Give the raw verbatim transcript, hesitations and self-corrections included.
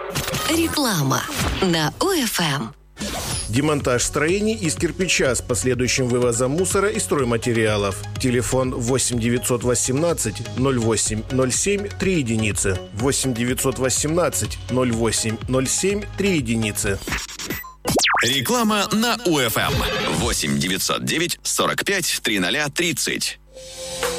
Реклама на ОФМ. Демонтаж строений из кирпича с последующим вывозом мусора и стройматериалов. Телефон восемь девятьсот восемнадцать ноль восемь ноль семь три единицы. восемь девятьсот восемнадцать ноль восемь ноль семь три единицы. Реклама на УФМ. восемь девятьсот девять сорок пять тридцать тридцать.